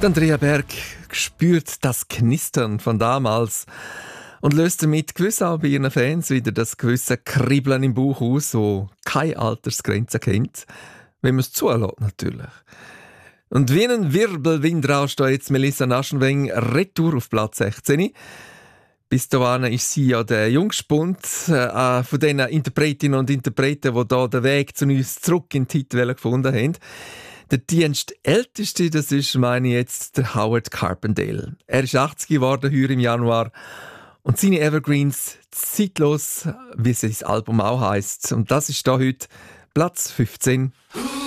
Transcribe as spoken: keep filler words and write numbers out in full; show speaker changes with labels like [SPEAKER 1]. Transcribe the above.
[SPEAKER 1] Andrea Berg spürt das Knistern von damals und löst damit gewiss auch bei ihren Fans wieder das gewisse Kribbeln im Bauch aus, wo keine Altersgrenze kennt, wenn man es zulässt natürlich. Und wie ein Wirbelwind rauscht da jetzt Melissa Naschenweng retour auf Platz sechzehn. Bis dahin ist sie ja der Jungspund äh, von den Interpretinnen und Interpreten, die da den Weg zu uns zurück in die Hitwelle gefunden haben. Der dienstälteste, das ist, meine ich jetzt, der Howard Carpendale. Er ist achtzig geworden, heuer im Januar. Und seine Evergreens, zeitlos, wie sein Album auch heisst. Und das ist da heute Platz fünfzehn.